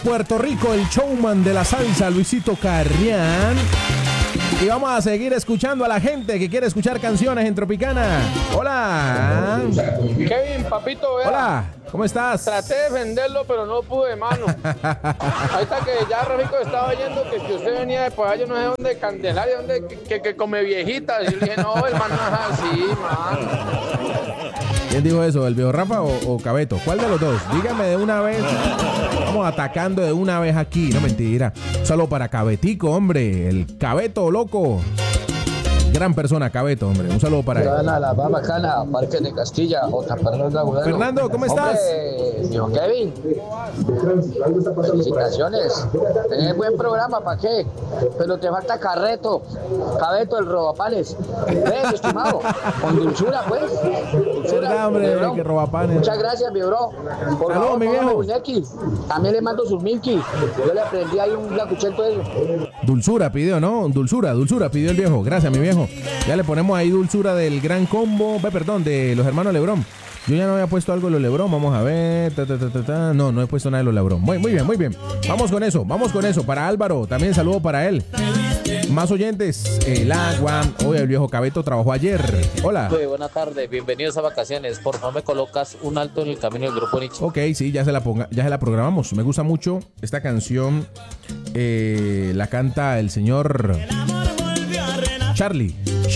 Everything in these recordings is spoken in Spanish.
Puerto Rico, el showman de la salsa, Luisito Carrián. Y vamos a seguir escuchando a la gente que quiere escuchar canciones en Tropicana. Hola. Kevin, papito, vea. Hola, ¿cómo estás? Traté de defenderlo, pero no pude, mano. Ahorita que ya Rafico estaba oyendo que usted venía de por allá, yo no sé dónde, de Candelaria, que come viejitas. Y yo le dije, no, hermano, no es así, mano. ¿Quién dijo eso? ¿El viejo Rafa o Cabeto? ¿Cuál de los dos? Dígame de una vez. Vamos atacando de una vez aquí. No, mentira. Solo para Cabetico, hombre. El Cabeto loco. Gran persona, Cabeto, hombre. Un saludo para él. La más bacana, Parque de Castilla, Fernando, ¿cómo estás? Dijo Kevin, felicitaciones. Tenés buen programa, ¿para qué? Pero te falta Cabeto, el robapanes. ¿Ves, estimado? Con dulzura, pues. ¿Verdad, hombre? Que robapanes. Muchas gracias, mi bro. Por Saludos, mi viejo. Muñequi. También le mando sus milky. Yo le aprendí ahí un lacuchento de eso. Dulzura pidió, ¿no? Dulzura pidió el viejo. Gracias, mi viejo. Ya le ponemos ahí dulzura del gran combo. Perdón, de los hermanos Lebrón. Yo ya no había puesto algo de los Lebrón. Vamos a ver. No he puesto nada de los Lebrón. Muy bien. Vamos con eso. Para Álvaro, también saludo para él. Más oyentes. El agua. Hoy el viejo Cabeto trabajó ayer. Hola. Buenas tardes, bienvenidos a vacaciones. Por favor, me colocas un alto en el camino del grupo Nietzsche. Ok, sí, ya se la programamos. Me gusta mucho esta canción. La canta el señor Charlie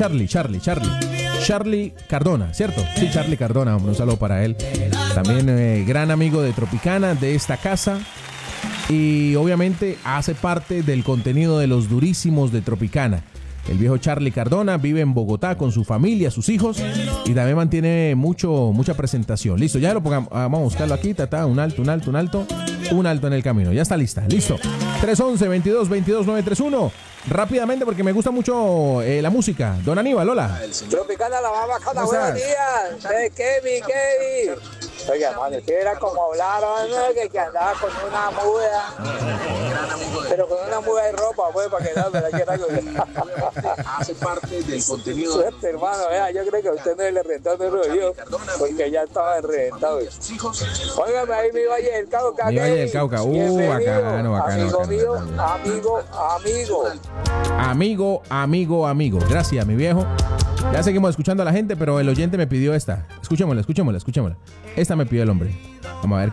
Cardona, ¿cierto? Sí, Charlie Cardona, un saludo para él. También gran amigo de Tropicana, de esta casa. Y obviamente hace parte del contenido de los durísimos de Tropicana. El viejo Charlie Cardona vive en Bogotá con su familia, sus hijos, y también mantiene mucha presentación. Listo, ya lo pongamos, vamos a buscarlo aquí, un alto en el camino. Ya está lista, listo. 311-22-22-931. Rápidamente, porque me gusta mucho la música. Don Aníbal, hola. Tropicana, la más bacana, buenos días. Kevin. Oiga, hermano, usted era como hablar, ¿no? que andaba con una muda. Pero con una muda de ropa, pues, para que hace parte del contenido. Suerte, hermano, yo creo que a usted no le rentó de rollo, porque ya estaba reventado. Óigame, ahí mi Valle del Cauca. Mi Valle del Cauca, bacano. Amigo. Gracias, mi viejo. Ya seguimos escuchando a la gente, pero el oyente me pidió esta. Escuchémosla. Esta me pidió el hombre. Vamos a ver